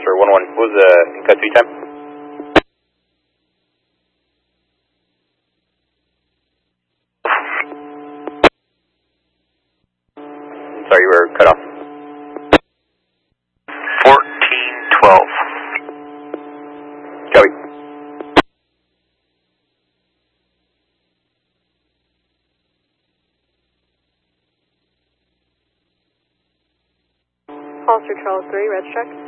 Foster 11. What was the in-custody time? Sorry, you were cut off. 1412. Joey. Foster Charles 3, red check.